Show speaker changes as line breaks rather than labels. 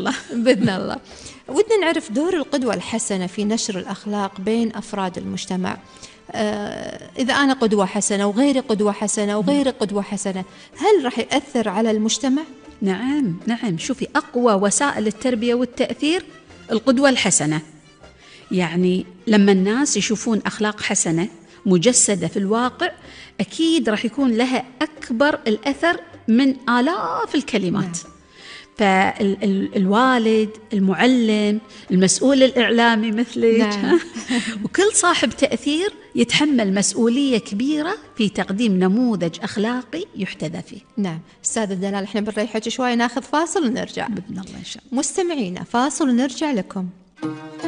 الله.
بإذن الله. ودنا نعرف دور القدوة الحسنة في نشر الأخلاق بين أفراد المجتمع. إذا أنا قدوة حسنة وغيري قدوة حسنة وغيري قدوة حسنة، هل راح يأثر على المجتمع؟
نعم نعم. شوفي، أقوى وسائل التربية والتأثير القدوة الحسنة. يعني لما الناس يشوفون أخلاق حسنة مجسدة في الواقع، أكيد راح يكون لها أكبر الأثر من آلاف الكلمات. فالوالد، المعلم، المسؤول الإعلامي مثلك وكل صاحب تأثير يتحمل مسؤولية كبيرة في تقديم نموذج أخلاقي يحتذى فيه.
نعم. أستاذة دلال، إحنا بنريحك شوي، ناخذ فاصل ونرجع
بإذن الله إن شاء الله.
مستمعينا، فاصل ونرجع لكم.